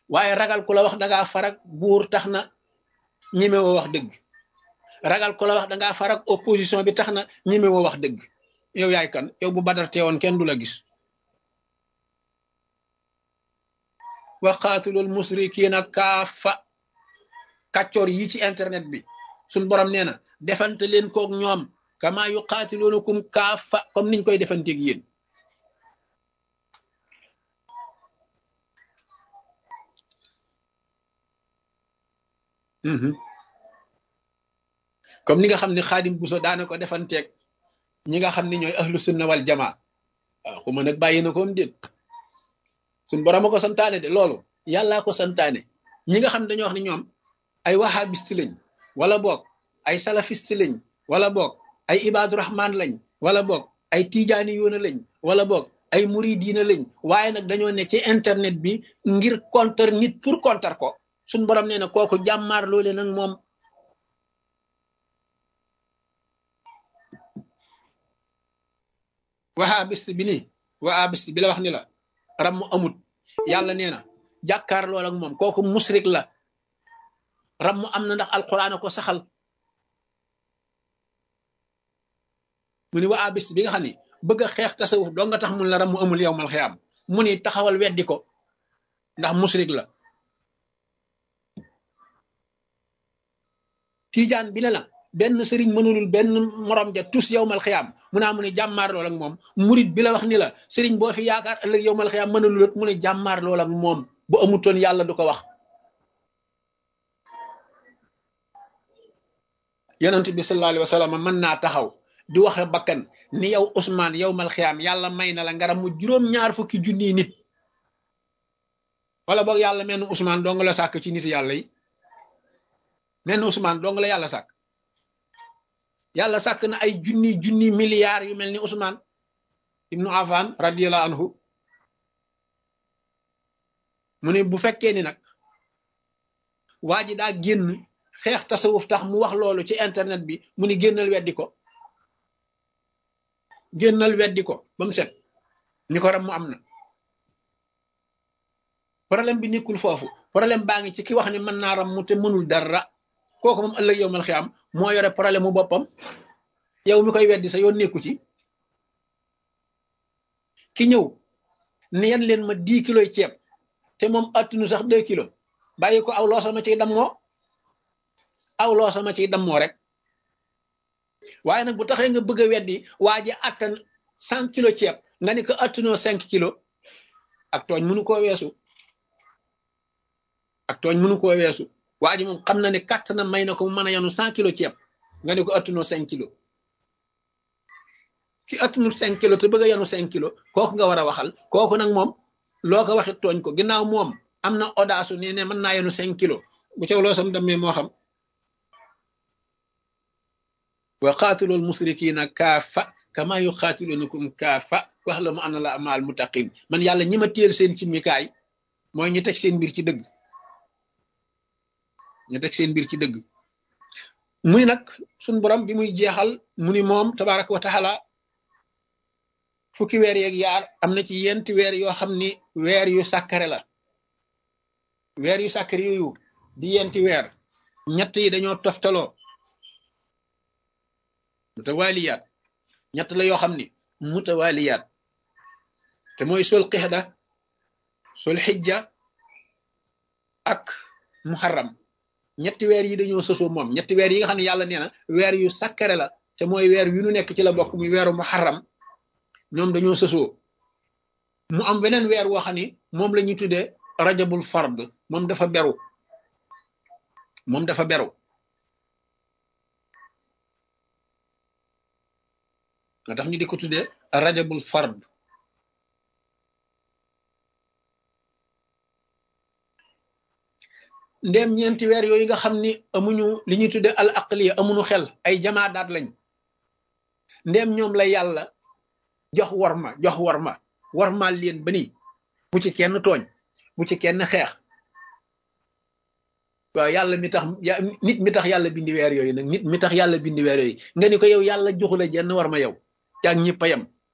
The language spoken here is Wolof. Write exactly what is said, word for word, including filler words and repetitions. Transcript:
waaye ragal ku la wax dangaa farak buur tax na ñemewoo wax dëgg ragal ku la wax dangaa farak opposition bi tax na ñemewoo wax dëgg yow yaay kan yow bu Badar teewoon kenn du la gis wa qaatilul musrikiina kaafa kàccoor yi ci internet bi suñ borom nee na defante leen koog ñoom kama yu qaatiluunakum kaafa comme niñ koy defanteeg yéen comme ni nga xam ne Xaadim Buso daana ko defanteeg ñi nga xam ne ñooy ahlu sunna wal jamaa waaw xuma nag bàyyi na koom déet suñ borom a ko santaane de loolu yàllaa ko santaane ñi nga xam ne dañoo wax ne ñoom ay wahabiste lañ wala boog ay salafiste lañ wala boog ay ibaadu rahman lañ wala boog ay tijaani yoona lañ wala boog ay muridiina lañ waaye nag dañoo ne ci internet bi ngir contre nit pour contre ko suñ borom nee na kooku jàmmaar loole nag moom wahabiste bi nii wahabiste bi la wax ni la ram mu amut yàlla nee na jàkkaar lool ak moom kooku musrik la ram mu am na ndax alquran ko saxal mu ni wahabiste bi nga xam ni bëgg a xeex tasawuf doo nga tax mun la ram mu amul yowmal xiyaam mu ni taxawal weddi ko ndax musrik la tiijaan bi ne la benn sëriñ mënulul benn morom ja tus yowmal xiyaam mu naa mu ne jàmmaar lool ak moom murit bi la wax ni la sëriñ boo fi yaakaar ëllëg yowmal xiyaam mënulul mu ne jàmmaar lool ak moom bu amutoon yàlla du ko wax yonent bi sallallahu alayhi wa sallam mën naa taxaw di waxe bakkan ni yow Ousmane yowmal xiyaam yàlla may na la ngaram mu juróom-ñaar fukki junniy nit wala boog yàlla menn Ousmane dong la sàkk ci nit yàlla yi menn Ousmane dong la yàlla sàkk yàlla sàkk na ay junni junni milliards yu mel ni Ousmane ibnu Affan radiyallahu anhu mu ne bu fekkee ni nag waa ji daa génn xeex tasawuf tax mu wax loolu ci internet bi mu ni génnal weddi ko génnal weddi ko ba mu set ni ko ram mu am na problème bi nekkul foofu problème baa ngi ci ki wax ni mën naa ram mu te mënul dara kooku moom ëllëg yowmal xiyaam moo yore problème mu boppam yow mi koy weddi sa yoon nekku ci ki ñëw ni yan leen ma dix kilos ceeb te moom attunu sax deux kilos bàyyi ko aw loo sama ciy dammoo aw loo sama ciy dammoo rek waaye nag bu taxee nga bëgg a weddi waa ji attan cent kilos ceeb nga ni ko attunoo cinq kilos ak tooñ mënu koo weesu ak tooñ mënu koo weesu waa ji moom xam na ne kàtt na may na ko mu mën a yanu cent kilos ceeb nga ne ko attunoo cinq kilos ki attunul cinq kilos te bëgg a yanu cinq kilos kooku nga war a waxal kooku nag moom loo ko waxit tooñ ko ginnaaw moom am na audace ne ne mën naa yanu cinq kilos bu caw loo sam demee moo xam wa qaatilul musrikiina kaafa kama yuqaatilunakum kaafa wax la mu anna la maal muttaqin man yàlla ñi ma téel seen ci mikaay mooy ñu teg seen mbir ci dëgg ñu teg seen mbir ci dëgg mu ni nag suñ borom bi muy jeexal mu ni moom tabaraka wa taala fukki weer yeeg yaar am na ci yenti weer yoo xam ni weer yu sàkkare la weer yu sàkkare yooyu di yenti weer ñett yi dañoo toftaloo mutawaliyaat ñett la yoo xam ni mutawaliyaat te mooy sul qixda sul xijja ak muharram ñetti weer yi dañoo sosoo moom ñetti weer yi nga xam ne yàlla nee na weer yu sàkkare la te mooy weer yu nu nekk ci la bokk muy weeru muharram ñoom dañoo sosoo mu am beneen weer woo xam ni moom la ñuy tuddee rajabul fard moom dafa beru moom dafa beru nga tax ñu di ko tuddee rajabul fard ndéem ñeenti weer yooyu nga xam ni amuñu li ñuy tuddee al aqliya amuñu xel ay jamaadaat lañ ndéem ñoom la yàlla jox warma jox warma warmaal leen ba nii bu ci kenn tooñ bu ci kenn xeex waaw yàlla mi tax nit mi tax yàlla bindi weer yooyu nag nit mi tax yàlla bindi weer yooyu nga ni ko yow yàlla joxu la jenn warma yow yaa ngi ñëpp a yem